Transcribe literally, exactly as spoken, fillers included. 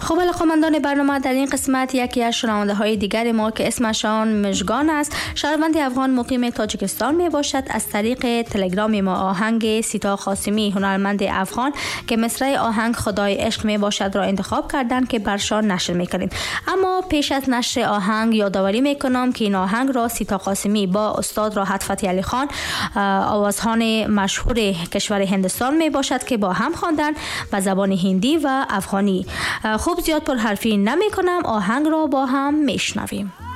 خب علاقه‌مندان برنامه، در این قسمت یکی از شنونده های دیگر ما که اسمشان مژگان است، شهروند افغان مقیم تاجیکستان می باشد، از طریق تلگرام ما آهنگ سیتا قاسمی هنرمند افغان که مصرع آهنگ خدای عشق می باشد را انتخاب کردند که برشان نشر میکنیم. اما پیش از نشر آهنگ یادآوری میکنم که این آهنگ را سیتا قاسمی با استاد راحت فتحی علی خان، آوازخوان مشهور کشور هندوستان می باشد که با هم خواندن به زبان هندی و افغانی. خوب زیاد پر حرفی نمی کنم، آهنگ را با هم میشنویم.